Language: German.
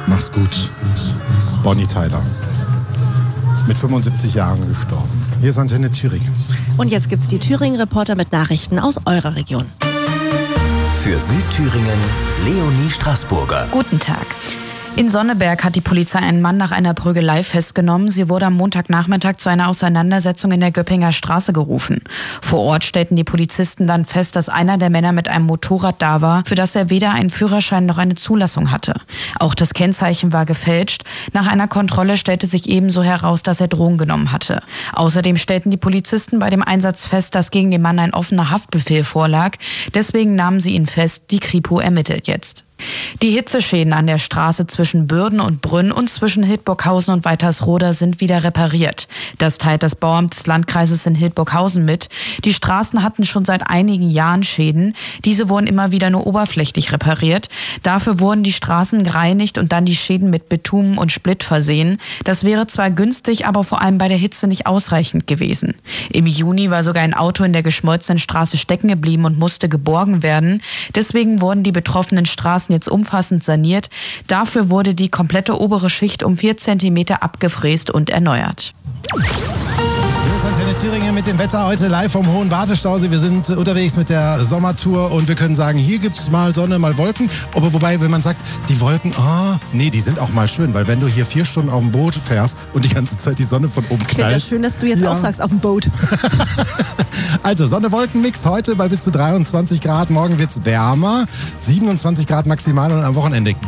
Mach's gut. Bonnie Tyler. Mit 75 Jahren gestorben. Hier ist Antenne Thüringen. Und jetzt gibt's die Thüringen-Reporter mit Nachrichten aus eurer Region. Für Südthüringen, Leonie Straßburger. Guten Tag. In Sonneberg hat die Polizei einen Mann nach einer Prügelei festgenommen. Sie wurde am Montagnachmittag zu einer Auseinandersetzung in der Göppinger Straße gerufen. Vor Ort stellten die Polizisten dann fest, dass einer der Männer mit einem Motorrad da war, für das er weder einen Führerschein noch eine Zulassung hatte. Auch das Kennzeichen war gefälscht. Nach einer Kontrolle stellte sich ebenso heraus, dass er Drogen genommen hatte. Außerdem stellten die Polizisten bei dem Einsatz fest, dass gegen den Mann ein offener Haftbefehl vorlag. Deswegen nahmen sie ihn fest. Die Kripo ermittelt jetzt. Die Hitzeschäden an der Straße zwischen Bürden und Brünn und zwischen Hildburghausen und Weitersroda sind wieder repariert. Das teilt das Bauamt des Landkreises in Hildburghausen mit. Die Straßen hatten schon seit einigen Jahren Schäden. Diese wurden immer wieder nur oberflächlich repariert. Dafür wurden die Straßen gereinigt und dann die Schäden mit Bitumen und Split versehen. Das wäre zwar günstig, aber vor allem bei der Hitze nicht ausreichend gewesen. Im Juni war sogar ein Auto in der geschmolzenen Straße stecken geblieben und musste geborgen werden. Deswegen wurden die betroffenen Straßen jetzt umfassend saniert. Dafür wurde die komplette obere Schicht um 4 Zentimeter abgefräst und erneuert. Hier ist Antenne Thüringen mit dem Wetter heute live vom Hohen Wartestausee. Wir sind unterwegs mit der Sommertour und wir können sagen, hier gibt es mal Sonne, mal Wolken. Aber wobei, wenn man sagt, die Wolken, nee, die sind auch mal schön, weil wenn du hier 4 Stunden auf dem Boot fährst und die ganze Zeit die Sonne von oben knallt. Ja, schön, dass du jetzt auch sagst, auf dem Boot. Also Sonne-Wolken-Mix heute bei bis zu 23 Grad. Morgen wird es wärmer, 27 Grad maximal und am Wochenende